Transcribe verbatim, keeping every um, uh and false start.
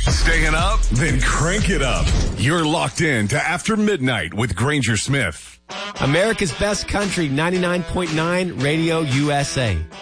Staying up? Then crank it up. You're locked in to After Midnight with Granger Smith. America's Best Country, ninety-nine point nine Radio U S A.